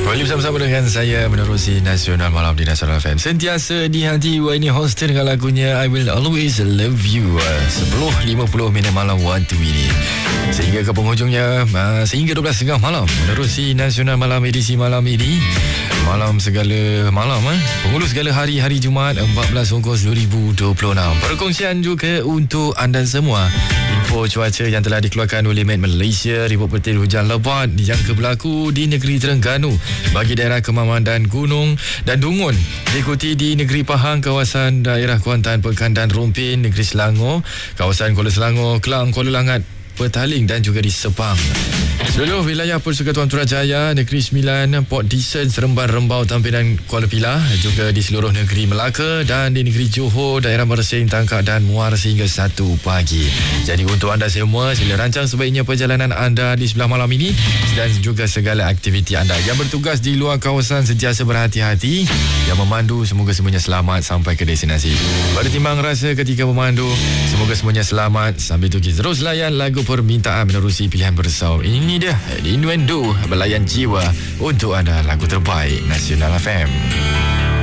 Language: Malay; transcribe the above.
Kembali bersama dengan saya menerusi Nasional Malam di Nasional FM. Sentiasa di hati Wayne Houston dengan lagunya I Will Always Love You. 10.50 minit malam waktu ini sehingga ke penghujungnya, sehingga 12.30 malam menerusi Nasional Malam edisi malam ini. Malam segala malam, penghulu segala hari Jumaat 14 Ogos 2026. Perkongsian juga untuk anda semua. Info cuaca yang telah dikeluarkan oleh Met Malaysia, report petir hujan lebat dijangka berlaku di negeri Terengganu bagi daerah Kemaman dan Gunung dan Dungun. Diikuti di negeri Pahang, kawasan daerah Kuantan, Pekandan, Rompin, negeri Selangor, kawasan Kuala Selangor, Kelang, Kuala Langat, Petaling dan juga di Sepang. Seluruh wilayah Persekutuan Putrajaya, Negeri Sembilan, Port Dickson, Seremban, Rembau, Tampin dan Kuala Pilah, juga di seluruh negeri Melaka dan di negeri Johor, daerah Mersing, Tangkak dan Muar sehingga 1 pagi. Jadi untuk anda semua, sila rancang sebaiknya perjalanan anda di sebelah malam ini dan juga segala aktiviti anda. Yang bertugas di luar kawasan sentiasa berhati-hati. Yang memandu, semoga semuanya selamat sampai ke destinasi. Bertimbang rasa ketika memandu, semoga semuanya selamat. Sambil itu kita terus layan lagu permintaan menerusi pilihan bersau. Ini dia Innuendo, belayan jiwa untuk anda, lagu terbaik Nasional FM.